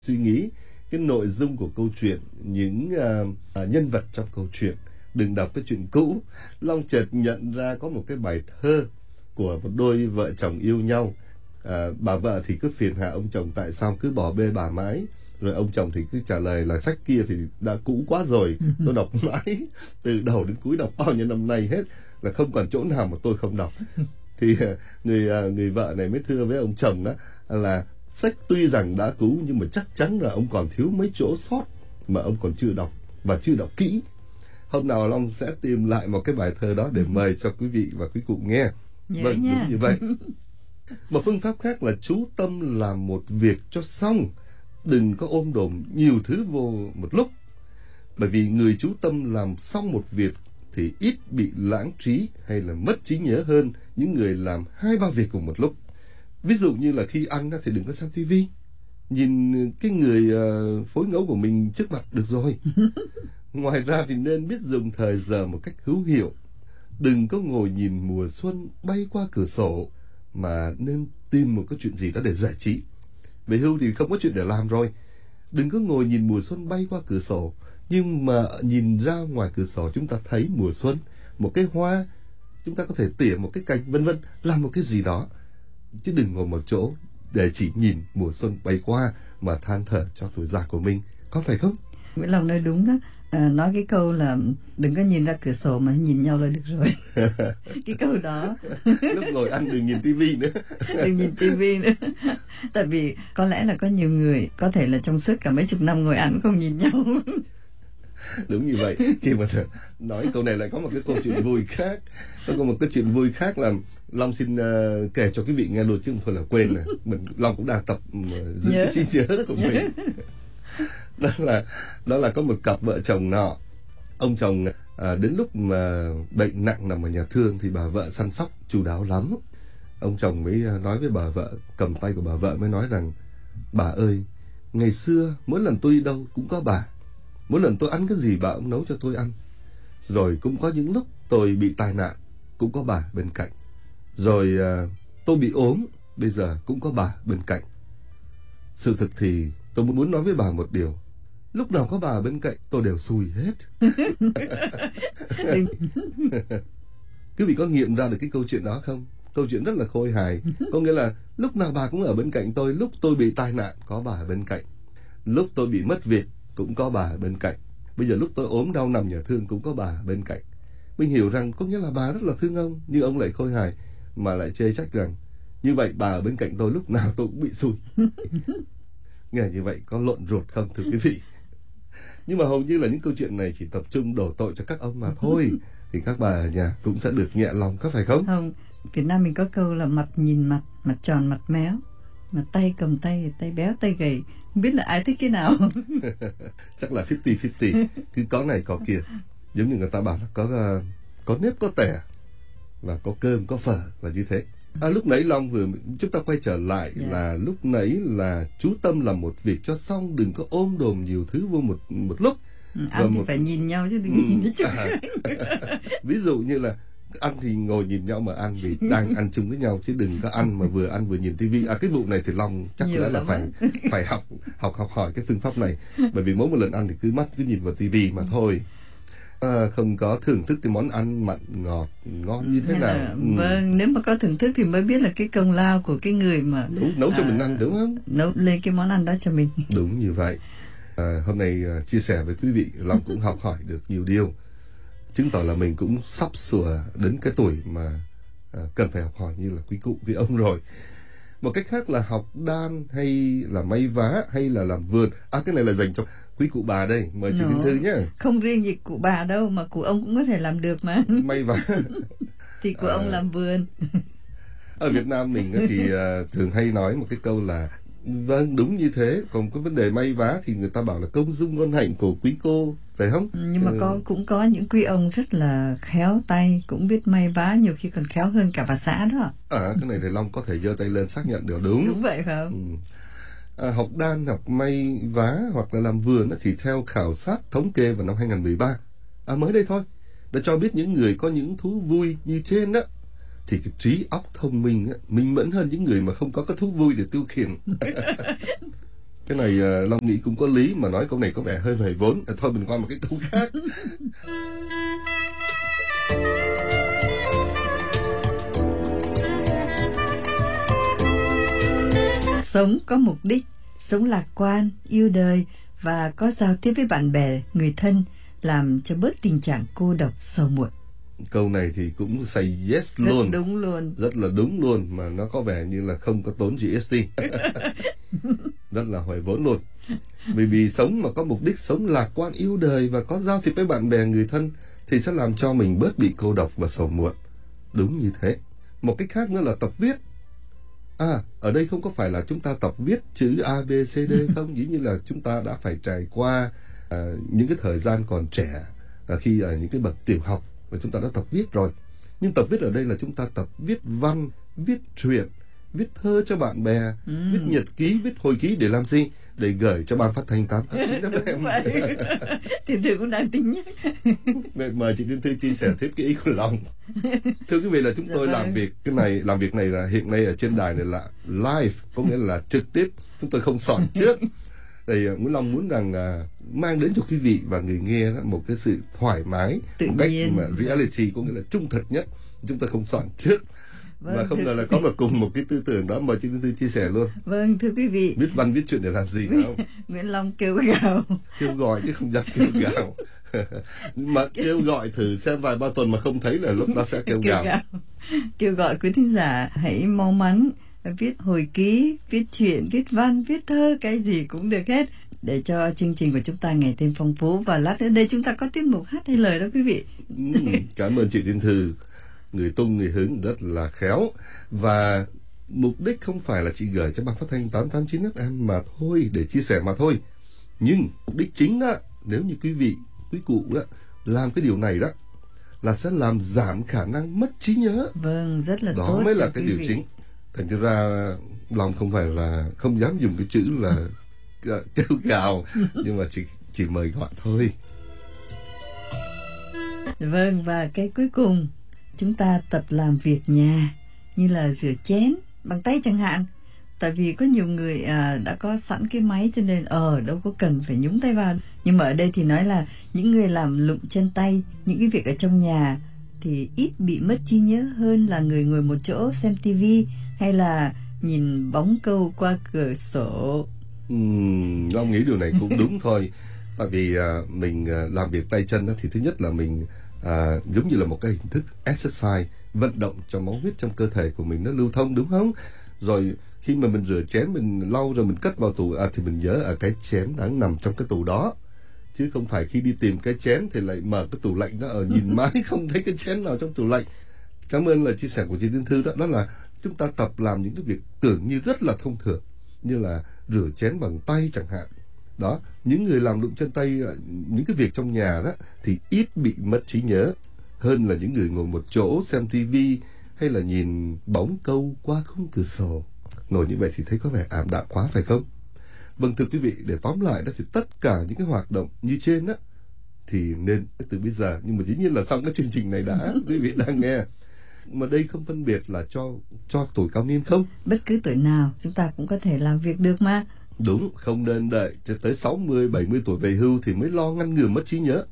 suy nghĩ cái nội dung của câu chuyện, những nhân vật trong câu chuyện. Đừng đọc cái chuyện cũ. Long chợt nhận ra có một cái bài thơ của một đôi vợ chồng yêu nhau. Bà vợ thì cứ phiền hà ông chồng tại sao cứ bỏ bê bà mãi, rồi ông chồng thì cứ trả lời là sách kia thì đã cũ quá rồi, tôi đọc mãi từ đầu đến cuối, đọc bao nhiêu năm nay hết là không còn chỗ nào mà tôi không đọc. Thì người vợ này mới thưa với ông chồng đó là sách tuy rằng đã cũ nhưng mà chắc chắn là ông còn thiếu mấy chỗ sót mà ông còn chưa đọc và chưa đọc kỹ. Hôm nào Long sẽ tìm lại một cái bài thơ đó để mời cho quý vị và quý cụ nghe. Vâng, đúng như vậy. Một phương pháp khác là chú tâm làm một việc cho xong, đừng có ôm đồm nhiều thứ vô một lúc. Bởi vì người chú tâm làm xong một việc thì ít bị lãng trí hay là mất trí nhớ hơn những người làm 2-3 việc cùng một lúc. Ví dụ như là khi ăn thì đừng có xem tivi, nhìn cái người phối ngẫu của mình trước mặt được rồi. Ngoài ra thì nên biết dùng thời giờ một cách hữu hiệu. Đừng có ngồi nhìn mùa xuân bay qua cửa sổ, mà nên tìm một cái chuyện gì đó để giải trí. Về hưu thì không có chuyện để làm rồi. Đừng có ngồi nhìn mùa xuân bay qua cửa sổ, nhưng mà nhìn ra ngoài cửa sổ chúng ta thấy mùa xuân, một cái hoa, chúng ta có thể tỉa một cái cành, vân vân, làm một cái gì đó. Chứ đừng ngồi một chỗ để chỉ nhìn mùa xuân bay qua mà than thở cho tuổi già của mình, có phải không? Nguyễn Long nói đúng đó. Nói cái câu là đừng có nhìn ra cửa sổ mà nhìn nhau là được rồi. Cái câu đó. Lúc ngồi ăn đừng nhìn tivi nữa. Đừng nhìn tivi nữa. Tại vì có lẽ là có nhiều người có thể là trong suốt cả mấy chục năm ngồi ăn không nhìn nhau. Đúng như vậy. Khi mà nói câu này lại có một cái câu chuyện vui khác. Có một cái chuyện vui khác là Long xin kể cho quý vị nghe luôn, chứ không thôi là quên này. Long cũng đang tập giữ cái trí nhớ của mình. Đó là có một cặp vợ chồng nọ. Ông chồng đến lúc mà bệnh nặng nằm ở nhà thương thì bà vợ săn sóc chu đáo lắm. Ông chồng mới nói với bà vợ, cầm tay của bà vợ mới nói rằng: bà ơi, ngày xưa mỗi lần tôi đi đâu cũng có bà. Mỗi lần tôi ăn cái gì bà cũng nấu cho tôi ăn. Rồi cũng có những lúc tôi bị tai nạn, cũng có bà bên cạnh. Rồi tôi bị ốm, bây giờ cũng có bà bên cạnh. Sự thực thì tôi muốn nói với bà một điều: lúc nào có bà bên cạnh tôi đều xui hết. Quý vị có nghiệm ra được cái câu chuyện đó không? Câu chuyện rất là khôi hài. Có nghĩa là lúc nào bà cũng ở bên cạnh tôi. Lúc tôi bị tai nạn có bà ở bên cạnh, lúc tôi bị mất việc cũng có bà ở bên cạnh, bây giờ lúc tôi ốm đau nằm nhà thương cũng có bà ở bên cạnh. Mình hiểu rằng có nghĩa là bà rất là thương ông, nhưng ông lại khôi hài mà lại chê trách rằng như vậy bà ở bên cạnh tôi lúc nào tôi cũng bị xui. Nghe như vậy có lộn ruột không thưa quý vị? Nhưng mà hầu như là những câu chuyện này chỉ tập trung đổ tội cho các ông mà thôi. Thì các bà ở nhà cũng sẽ được nhẹ lòng, có phải không? Không, Việt Nam mình có câu là mặt nhìn mặt, mặt tròn mặt méo, mà tay cầm tay, tay béo tay gầy. Không biết là ai thích cái nào. Chắc là 50-50, cứ có này có kia. Giống như người ta bảo là có nếp có tẻ, và có cơm có phở là như thế. Lúc nãy Long chúng ta quay trở lại là lúc nãy là chú tâm làm một việc cho xong, đừng có ôm đồm nhiều thứ vô một lúc. Ăn thì phải nhìn nhau chứ đừng nhìn cái Ví dụ như là ăn thì ngồi nhìn nhau mà ăn, vì đang ăn chung với nhau, chứ đừng có ăn mà vừa ăn vừa nhìn tivi. Cái vụ này thì Long chắc là phải học hỏi cái phương pháp này, bởi vì mỗi một lần ăn thì cứ mắt cứ nhìn vào tivi mà thôi. Không có thưởng thức cái món ăn mặn ngọt ngon như thế nào. Vâng, nếu mà có thưởng thức thì mới biết là cái công lao của cái người mà nấu cho mình ăn, đúng không? Nấu lên cái món ăn đó cho mình. Đúng như vậy. Hôm nay chia sẻ với quý vị, Long cũng học hỏi được nhiều điều, chứng tỏ là mình cũng sắp sửa đến cái tuổi mà cần phải học hỏi như là quý cụ quý ông rồi. Một cách khác là học đan hay là may vá hay là làm vườn. Cái này là dành cho quý cụ bà đây. Mời chị Thiên Thư nhé. Không riêng gì cụ bà đâu, mà cụ ông cũng có thể làm được mà. May vá thì cụ ông làm vườn. Ở Việt Nam mình thì thường hay nói một cái câu là vâng, đúng như thế. Còn cái vấn đề may vá thì người ta bảo là công dung ngôn hạnh của quý cô, phải không? Nhưng mà cũng có những quý ông rất là khéo tay, cũng biết may vá, nhiều khi còn khéo hơn cả bà xã đó. Cái này thì Long có thể giơ tay lên xác nhận được. Đúng vậy phải không? Học đan, học may vá hoặc là làm vườn thì theo khảo sát thống kê vào năm 2013, mới đây thôi, đã cho biết những người có những thú vui như trên đó thì cái trí óc thông minh minh mẫn hơn những người mà không có cái thú vui để tiêu khiển. Cái này Long nghĩ cũng có lý, mà nói câu này có vẻ hơi vầy vốn. Thôi mình qua một cái câu khác. Sống có mục đích, sống lạc quan, yêu đời và có giao tiếp với bạn bè, người thân, làm cho bớt tình trạng cô độc sầu muộn. Câu này thì cũng say yes luôn. Rất đúng luôn. Rất là đúng luôn, mà nó có vẻ như là không có tốn GST. Rất là hoài vốn luôn. Vì sống mà có mục đích, sống lạc quan, yêu đời và có giao tiếp với bạn bè, người thân thì sẽ làm cho mình bớt bị cô độc và sầu muộn. Đúng như thế. Một cách khác nữa là tập viết. Ở đây không có phải là chúng ta tập viết chữ A, B, C, D không. Dĩ nhiên là chúng ta đã phải trải qua những cái thời gian còn trẻ, khi ở những cái bậc tiểu học và chúng ta đã tập viết rồi. Nhưng tập viết ở đây là chúng ta tập viết văn, viết truyện, viết thơ cho bạn bè, viết nhật ký, viết hồi ký để làm gì? Để gửi cho ban phát thanh 889 em. Thì Thư cũng đang tính nhé. Mời chị Thư chia sẻ tiếp cái ý của Long. Thưa quý vị, là chúng tôi làm việc này là hiện nay ở trên đài này là live, có nghĩa là trực tiếp, chúng tôi không soạn trước. Thì Nguyễn Long muốn rằng mang đến cho quý vị và người nghe đó một cái sự thoải mái, tự một cách nhiên, mà reality, có nghĩa là trung thực nhất. Chúng tôi không soạn trước. Và không ngờ là có cùng một cái tư tưởng đó. Mời chị Tư chia sẻ luôn. Vâng, thưa quý vị, viết văn viết chuyện để làm gì phải không? Nguyễn Long kêu gào. Kêu gọi chứ không dám kêu gào. Mà kêu gọi thử xem vài ba tuần mà không thấy là lúc đó sẽ kêu gào. Kêu gọi quý thính giả hãy mau mắn viết hồi ký, viết truyện, viết văn, viết thơ, cái gì cũng được hết, để cho chương trình của chúng ta ngày thêm phong phú. Và lát nữa đây chúng ta có tiết mục hát thay lời đó quý vị. Cảm ơn chị Thiên Thư, người tung người hứng rất là khéo. Và mục đích không phải là chị gửi cho ban phát thanh 889 FM mà thôi, để chia sẻ mà thôi. Nhưng mục đích chính đó, nếu như quý cụ đó làm cái điều này đó, là sẽ làm giảm khả năng mất trí nhớ. Vâng, rất là đó tốt. Đó mới là cái điều chính. Thành ra Long không phải là không dám dùng cái chữ là kêu gào, nhưng mà chỉ mời gọi thôi. Vâng, và cái cuối cùng chúng ta tập làm việc nhà, như là rửa chén bằng tay chẳng hạn. Tại vì có nhiều người đã có sẵn cái máy, cho nên đâu có cần phải nhúng tay vào. Nhưng mà ở đây thì nói là những người làm lụng chân tay, những cái việc ở trong nhà thì ít bị mất trí nhớ hơn là người ngồi một chỗ xem tivi hay là nhìn bóng câu qua cửa sổ. Long nghĩ điều này cũng đúng thôi. Tại vì mình làm việc tay chân đó, thì thứ nhất là mình giống như là một cái hình thức exercise, vận động cho máu huyết trong cơ thể của mình nó lưu thông, đúng không? Rồi khi mà mình rửa chén, mình lau rồi mình cất vào tủ, thì mình nhớ cái chén đang nằm trong cái tủ đó, chứ không phải khi đi tìm cái chén thì lại mở cái tủ lạnh đó, nhìn mãi không thấy cái chén nào trong tủ lạnh. Cảm ơn lời chia sẻ của chị Thiên Thư đó. Đó là chúng ta tập làm những cái việc tưởng như rất là thông thường, như là rửa chén bằng tay chẳng hạn. Đó, những người làm lụng chân tay, những cái việc trong nhà đó thì ít bị mất trí nhớ hơn là những người ngồi một chỗ xem tivi hay là nhìn bóng câu qua khung cửa sổ. Ngồi như vậy thì thấy có vẻ ảm đạm quá, phải không? Vâng, thưa quý vị, để tóm lại đó thì tất cả những cái hoạt động như trên đó thì nên từ bây giờ. Nhưng mà dĩ nhiên là xong cái chương trình này đã quý vị đang nghe. Mà đây không phân biệt là cho tuổi cao niên không. Bất cứ tuổi nào chúng ta cũng có thể làm việc được mà. Đúng, không nên đợi cho tới 60, 70 tuổi về hưu thì mới lo ngăn ngừa mất trí nhớ.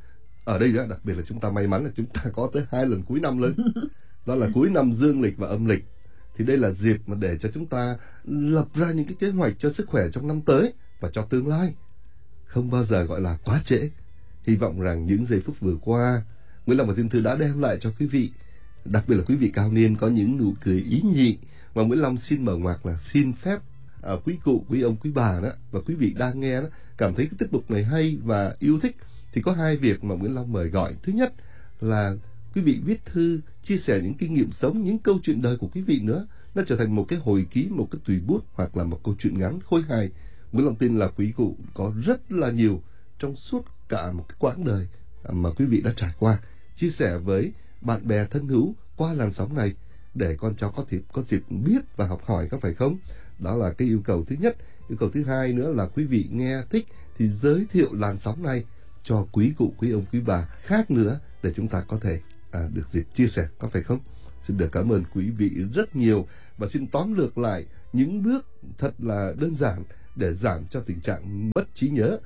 Ở đây đó, đặc biệt là chúng ta may mắn là chúng ta có tới 2 lần cuối năm lớn. Đó là cuối năm dương lịch và âm lịch. Thì đây là dịp mà để cho chúng ta lập ra những cái kế hoạch cho sức khỏe trong năm tới và cho tương lai. Không bao giờ gọi là quá trễ. Hy vọng rằng những giây phút vừa qua, Nguyễn Long và Thiên Thư đã đem lại cho quý vị, đặc biệt là quý vị cao niên, có những nụ cười ý nhị. Và Nguyễn Long xin mở ngoặc là xin phép quý cụ, quý ông, quý bà đó và quý vị đang nghe đó cảm thấy cái tiết mục này hay và yêu thích, thì có 2 việc mà Nguyễn Long mời gọi. Thứ nhất là quý vị viết thư chia sẻ những kinh nghiệm sống, những câu chuyện đời của quý vị nữa, nó trở thành một cái hồi ký, một cái tùy bút hoặc là một câu chuyện ngắn khôi hài. Nguyễn Long tin là quý cụ có rất là nhiều trong suốt cả một cái quãng đời mà quý vị đã trải qua, chia sẻ với bạn bè thân hữu qua làn sóng này để con cháu có dịp biết và học hỏi, có phải không? Đó là cái yêu cầu thứ nhất. Yêu cầu thứ hai nữa là quý vị nghe thích thì giới thiệu làn sóng này cho quý cụ, quý ông, quý bà khác nữa để chúng ta có thể được dịp chia sẻ, có phải không? Xin được cảm ơn quý vị rất nhiều và xin tóm lược lại những bước thật là đơn giản để giảm cho tình trạng mất trí nhớ.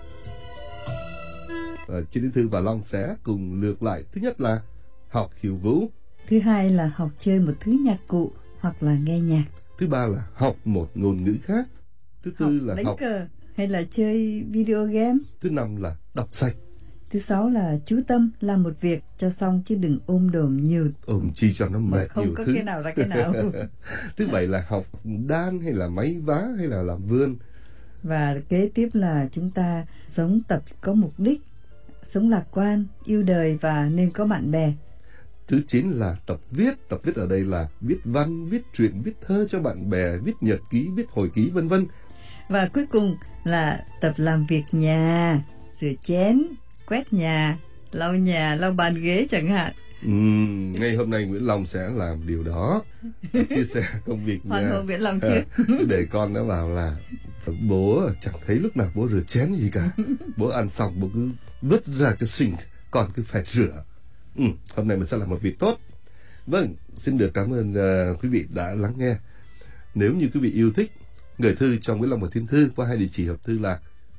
Chị Liên Thư và Long sẽ cùng lược lại. Thứ nhất là học khiêu vũ. Thứ hai là học chơi một thứ nhạc cụ hoặc là nghe nhạc. Thứ ba là học một ngôn ngữ khác. Thứ tư là đánh học cờ hay là chơi video game. Thứ năm là đọc sách. Thứ sáu là chú tâm làm một việc cho xong chứ đừng ôm đồm nhiều. Ôm chi cho nó mệt không nhiều có thứ. cái nào ra cái nào. Thứ bảy là học đan hay là máy vá hay là làm vườn. Và kế tiếp là chúng ta sống tập có mục đích, sống lạc quan, yêu đời và nên có bạn bè. Thứ 9 là tập viết. Tập viết ở đây là viết văn, viết truyện, viết thơ cho bạn bè, viết nhật ký, viết hồi ký, vân vân. Và cuối cùng là tập làm việc nhà, rửa chén, quét nhà, lau bàn ghế chẳng hạn. Ngay hôm nay Nguyễn Long sẽ làm điều đó, chia sẻ công việc nhà. Hoàn hồn Nguyễn Long chứ. Để con nó bảo là bố chẳng thấy lúc nào bố rửa chén gì cả. Bố ăn xong bố cứ vứt ra cái sink, con cứ phải rửa. Hôm nay mình sẽ làm một việc tốt. Vâng, xin được cảm ơn quý vị đã lắng nghe. Nếu như quý vị yêu thích gửi thư cho Nguyễn Long và Thiên Thư qua hai địa chỉ hộp thư là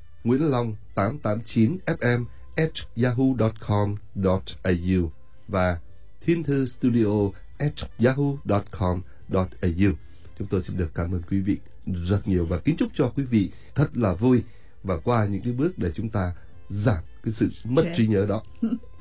nguyenlong889fm@yahoo.com.au và Thiên Thư studio@yahoo.com.au. Chúng tôi xin được cảm ơn quý vị rất nhiều và kính chúc cho quý vị thật là vui và qua những cái bước để chúng ta giảm cái sự mất trí nhớ đó.